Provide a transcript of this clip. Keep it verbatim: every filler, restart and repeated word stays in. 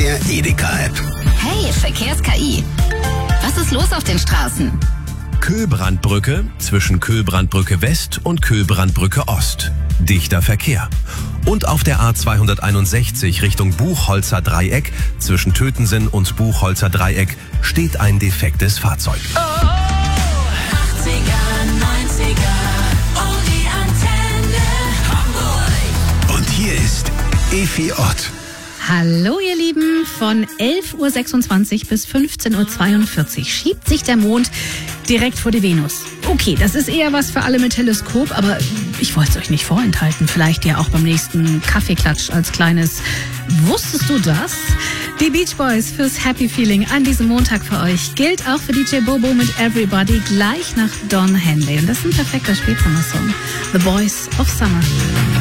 der Edeka-App. Hey, Verkehrs-K I. Was ist los auf den Straßen? Köhlbrandbrücke zwischen Köhlbrandbrücke West und Köhlbrandbrücke Ost. Dichter Verkehr. Und auf der A zweihunderteinundsechzig Richtung Buchholzer Dreieck zwischen Tötensen und Buchholzer Dreieck steht ein defektes Fahrzeug. Oh, achtziger, neunziger, oh die Antenne Hamburg. Und hier ist Efi Ott. Hallo ihr Lieben, von elf Uhr sechsundzwanzig bis fünfzehn Uhr zweiundvierzig schiebt sich der Mond direkt vor die Venus. Okay, das ist eher was für alle mit Teleskop, aber ich wollte es euch nicht vorenthalten. Vielleicht ja auch beim nächsten Kaffeeklatsch als kleines Wusstest du das? Die Beach Boys fürs Happy Feeling an diesem Montag für euch gilt auch für D J Bobo mit Everybody gleich nach Don Henley. Und das ist ein perfekter Spätsommersong. The Boys of Summer.